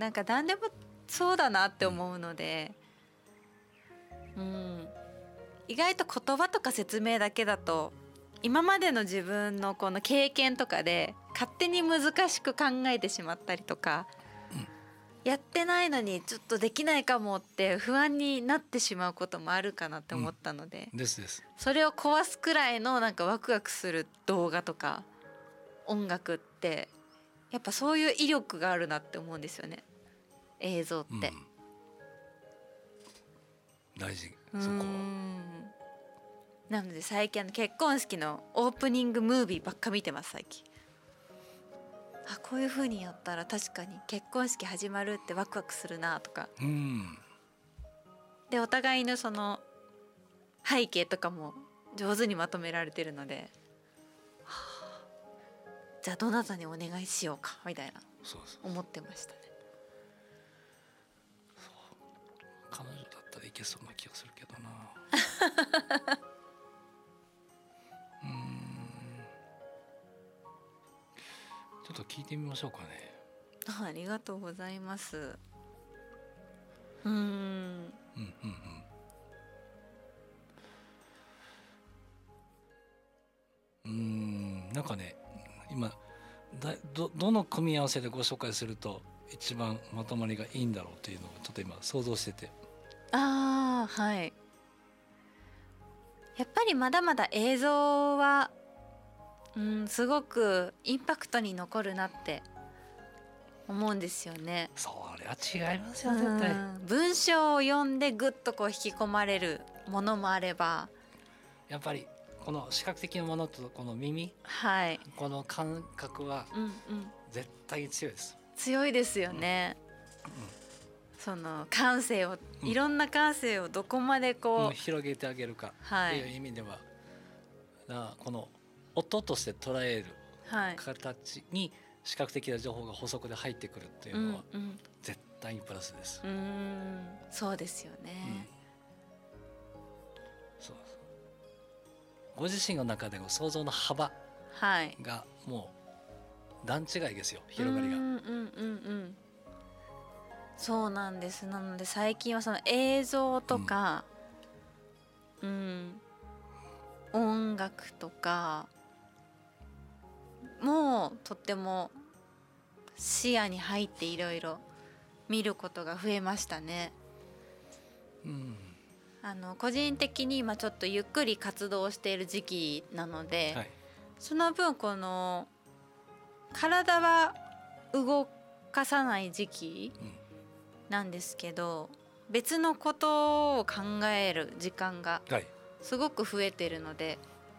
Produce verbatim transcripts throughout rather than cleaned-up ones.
なんか何でもそうだなって思うので、うん、意外と言葉とか説明だけだと今までの自分のこの経験とかで勝手に難しく考えてしまったりとか、うん、やってないのにちょっとできないかもって不安になってしまうこともあるかなって思ったので、 うん、ですですそれを壊すくらいのなんかワクワクする動画とか音楽ってやっぱそういう威力があるなって思うんですよね、映像って、うん、 大事そこは。 なので最近あの結婚式のオープニングムービーばっか見てます最近。あ、こういう風にやったら確かに結婚式始まるってワクワクするなとか、うん、でお互いのその背景とかも上手にまとめられてるので、はあ、じゃあどなたにお願いしようかみたいな思ってましたね。 彼女だったらいけそうな気がするけどなうーん、ちょっと聞いてみましょうかね。 あ、ありがとうございます。うーん、うんうんうん、うーん、なんかね、今だ ど, どの組み合わせでご紹介すると一番まとまりがいいんだろうっていうのをちょっと今想像してて、 ああ、はい、やっぱりまだまだ映像は、うん、すごくインパクトに残るなって思うんですよね。 それは違いますよ絶対、うん、 文章を読んでグッとこう引き込まれるものもあれば、やっぱりこの視覚的なものとこの耳、 はい、 この感覚は絶対強いです、 うんうん、強いですよね、うんうん、その感性を、いろんな感性をどこまでこう、うん、 広げてあげるかっていう意味では、はい、この音として捉える形に視覚的な情報が補足で入ってくるっていうのは絶対にプラスです、 うんうん、そうですよね、 うん、そうそう、ご自身の中での想像の幅がもう段違いですよ、広がりが、うんうんうんうん、 そうなんです。なので最近はその映像とか、うん、うん、音楽とかもうとっても視野に入っていろいろ見ることが増えましたね、うん、あの個人的に今ちょっとゆっくり活動している時期なので、はい、その分この体は動かさない時期なんですけど、別のことを考える時間がすごく増えてるので、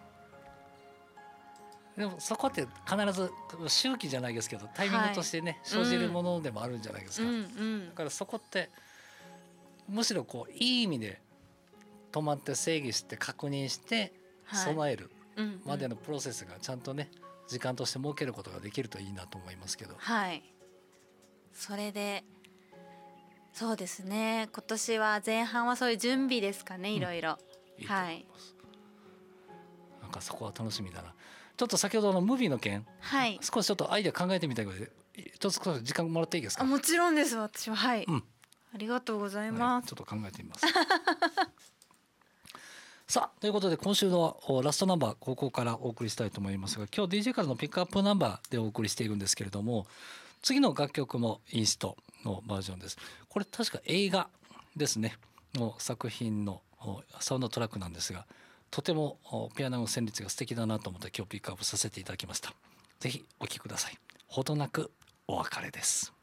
でもそこって必ず周期じゃないですけどタイミングとしてね、はい、生じるものでもあるんじゃないですか、うんうん、だからそこってむしろこういい意味で止まって整理して確認して備えるまでのプロセスがちゃんとね時間として設けることができるといいなと思いますけど、 はい、それでそうですね、今年は前半はそういう準備ですかね、いろいろ、 うん、いいと思います、はい、なんかそこは楽しみだな。ちょっと先ほどのムービーの件、はい、少しちょっとアイデア考えてみたいので一つ少し時間もらっていいですか。 あ、もちろんです、私は、はい、うん、ありがとうございます、 はい、ちょっと考えてみますさあということで今週のラストナンバーここからお送りしたいと思いますが、今日 ディージェー からのピックアップナンバーでお送りしているんですけれども、次の楽曲もインストのバージョンです。これ確か映画ですねの作品のサウンドトラックなんですが、とてもピアノの旋律が素敵だなと思って今日ピックアップさせていただきました。ぜひお聴きください。ほどなくお別れです。